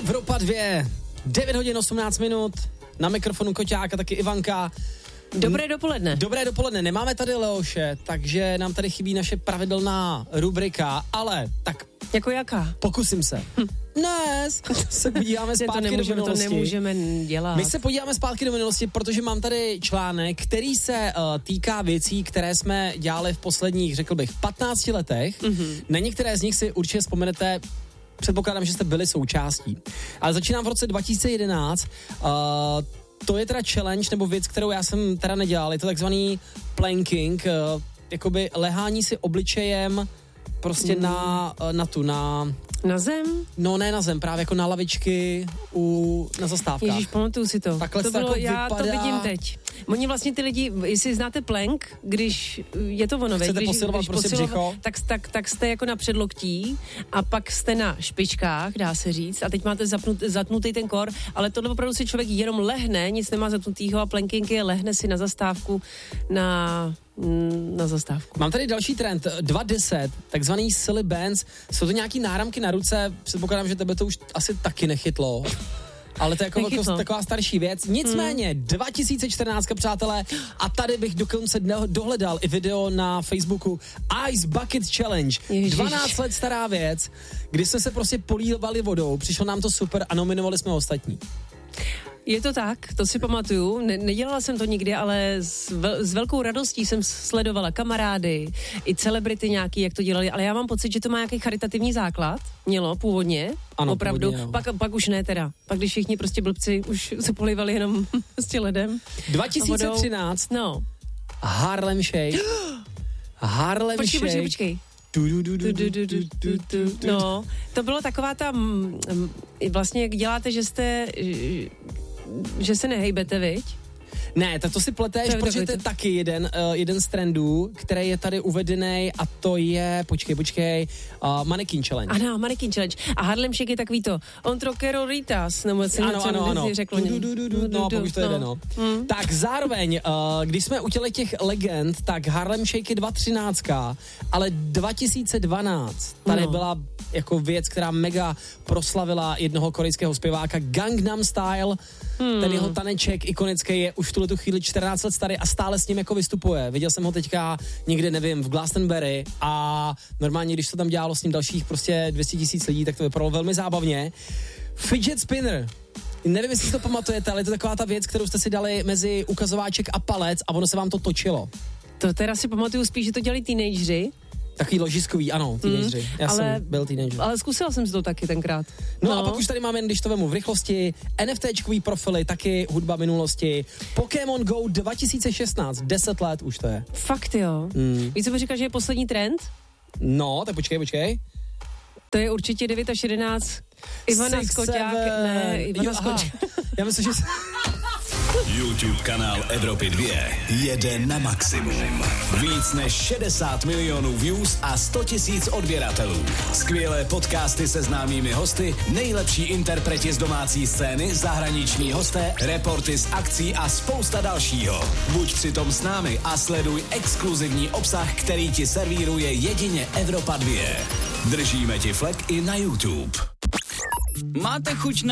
Evropa 2, 9 hodin 18 minut, na mikrofonu Koťák a taky Ivanka. Dobré dopoledne. Dobré dopoledne, nemáme tady Leoše, takže nám tady chybí naše pravidelná rubrika, ale tak... Jako jaká? Pokusím se. Dnes se podíváme zpátky do minulosti. To nemůžeme dělat. My se podíváme zpátky do minulosti, protože mám tady článek, který se týká věcí, které jsme dělali v posledních, řekl bych, 15 letech. Mm-hmm. Na některé z nich si určitě vzpomenete, předpokládám, že jste byli součástí. Ale začínám v roce 2011. To je teda challenge, nebo věc, kterou já jsem teda nedělal. Je to takzvaný planking, jakoby lehání si obličejem prostě na zem? No ne na zem, právě jako na lavičky na zastávkách. Ježíš, pamatuju si to. Takhle to bylo, jako já vypadá... to vidím teď. Oni vlastně ty lidi, jestli znáte plank, když je to ono, chcete posilovat prostě břicho, tak jste jako na předloktí a pak jste na špičkách, dá se říct, a teď máte zatnutý ten kor, ale tohle opravdu si člověk jenom lehne, nic nemá zatnutýho a planking je lehne si na zastávku na zastávku. Mám tady další trend, 2.10, takzvaný silly bands, jsou to nějaký náramky na ruce, předpokládám, že tebe to už asi taky nechytlo. Ale to je jako taková starší věc. Nicméně, 2014, přátelé, a tady bych dokonce dohledal i video na Facebooku Ice Bucket Challenge. Ježiš. 12 let stará věc, kdy jsme se prostě polívali vodou, přišlo nám to super a nominovali jsme ostatní. Je to tak, to si pamatuju. Nedělala jsem to nikdy, ale s velkou radostí jsem sledovala kamarády, i celebrity nějaký, jak to dělali, ale já mám pocit, že to má nějaký charitativní základ. Mělo původně, ano, opravdu. Původně, pak už ne teda. Pak když všichni prostě blbci už se polívali jenom s tím ledem. 2013. No. Harlem Shake. Počkej. No, to bylo taková ta, vlastně jak děláte, že se nehejbete, viď? Ne, to si pleteš, protože to je taky jeden z trendů, který je tady uvedený a to je, počkej, Mannequin Challenge. Ano, Mannequin Challenge. A Harlem Shake je takový to, Ontrokeroritas, nebo se ano. Řeklo. No, pokud to jde, no. Tak zároveň, když jsme u těch legend, tak Harlem Shake je 2013, ale 2012 tady byla jako věc, která mega proslavila jednoho korejského zpěváka Gangnam Style. Ten jeho taneček ikonický je už v tuhletu chvíli 14 let starý a stále s ním jako vystupuje. Viděl jsem ho teďka někde, nevím, v Glastonbury a normálně, když to tam dělalo s ním dalších prostě 200 000 lidí, tak to vypadalo velmi zábavně. Fidget spinner. Nevím, jestli si to pamatujete, ale je to taková ta věc, kterou jste si dali mezi ukazováček a palec a ono se vám to točilo. To teda si pamatuju spíš, že to dělali teenageři. Takový ložiskový, ano, teenageři. Já jsem byl teenager. Ale zkusila jsem si to taky tenkrát. No a pak už tady máme, když to vemu v rychlosti, NFTčkový profily, taky hudba minulosti. Pokémon Go 2016, 10 let už to je. Fakt jo. Víš, co by říkal, že je poslední trend? No, tak počkej. To je určitě 9 až 11. Ivana Skoťák. Ne, Ivana Skoťák. Já myslím, že... YouTube kanál Evropy 2 jede na maximum. Víc než 60 milionů views a 100 000 odběratelů. Skvělé podcasty se známými hosty, nejlepší interpreti z domácí scény, zahraniční hosté, reporty z akcí a spousta dalšího. Buď přitom s námi a sleduj exkluzivní obsah, který ti servíruje jedině Evropa 2. Držíme ti flek i na YouTube. Máte chuť na